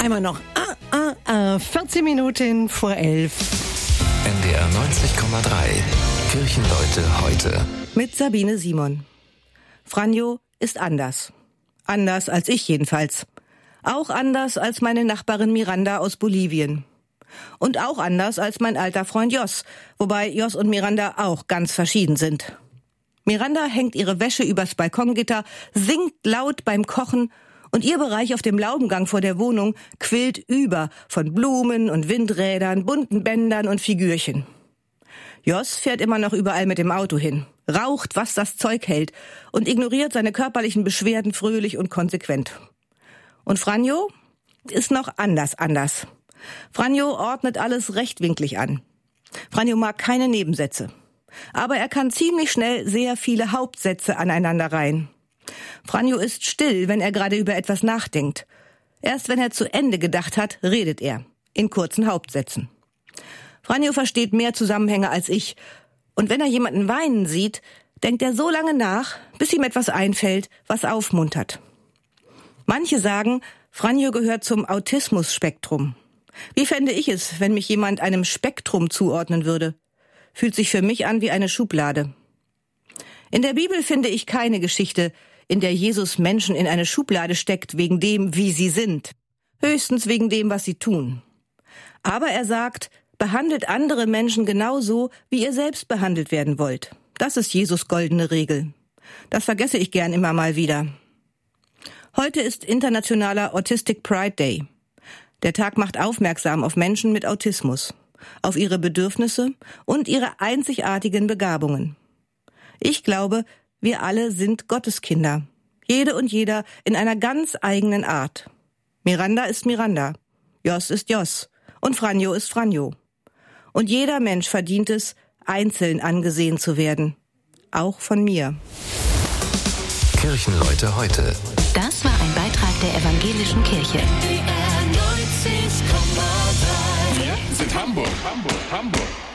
Einmal noch 14 Minuten vor 11. NDR 90,3. Kirchenleute heute. Mit Sabine Simon. Franjo ist anders. Anders als ich jedenfalls. Auch anders als meine Nachbarin Miranda aus Bolivien. Und auch anders als mein alter Freund Jos, wobei Jos und Miranda auch ganz verschieden sind. Miranda hängt ihre Wäsche übers Balkongitter, singt laut beim Kochen und ihr Bereich auf dem Laubengang vor der Wohnung quillt über von Blumen und Windrädern, bunten Bändern und Figürchen. Jos fährt immer noch überall mit dem Auto hin, raucht, was das Zeug hält und ignoriert seine körperlichen Beschwerden fröhlich und konsequent. Und Franjo ist noch anders. Franjo ordnet alles rechtwinklig an. Franjo mag keine Nebensätze. Aber er kann ziemlich schnell sehr viele Hauptsätze aneinanderreihen. Franjo ist still, wenn er gerade über etwas nachdenkt. Erst wenn er zu Ende gedacht hat, redet er. In kurzen Hauptsätzen. Franjo versteht mehr Zusammenhänge als ich. Und wenn er jemanden weinen sieht, denkt er so lange nach, bis ihm etwas einfällt, was aufmuntert. Manche sagen, Franjo gehört zum Autismus-Spektrum. Wie fände ich es, wenn mich jemand einem Spektrum zuordnen würde? Fühlt sich für mich an wie eine Schublade. In der Bibel finde ich keine Geschichte, in der Jesus Menschen in eine Schublade steckt wegen dem, wie sie sind. Höchstens wegen dem, was sie tun. Aber er sagt, behandelt andere Menschen genauso, wie ihr selbst behandelt werden wollt. Das ist Jesus' goldene Regel. Das vergesse ich gern immer mal wieder. Heute ist internationaler Autistic Pride Day. Der Tag macht aufmerksam auf Menschen mit Autismus, auf ihre Bedürfnisse und ihre einzigartigen Begabungen. Ich glaube, wir alle sind Gotteskinder. Jede und jeder in einer ganz eigenen Art. Miranda ist Miranda, Jos ist Jos und Franjo ist Franjo. Und jeder Mensch verdient es, einzeln angesehen zu werden. Auch von mir. Kirchenleute heute. Das war ein Beitrag der Evangelischen Kirche. Wir sind Hamburg.